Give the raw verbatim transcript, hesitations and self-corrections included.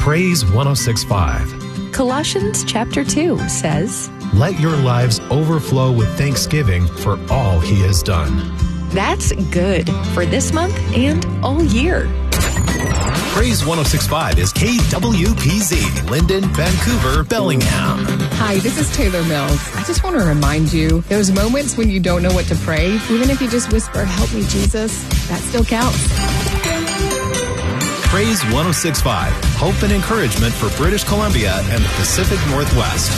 Praise one oh six point five. Colossians chapter two says, Let your lives overflow with thanksgiving for all he has done. That's good for this month and all year. Praise one oh six point five is K W P Z, Linden, Vancouver, Bellingham. Hi, this is Taylor Mills. I just want to remind you, those moments when you don't know what to pray, even if you just whisper, help me, Jesus, that still counts. Praise one oh six point five, hope and encouragement for British Columbia and the Pacific Northwest.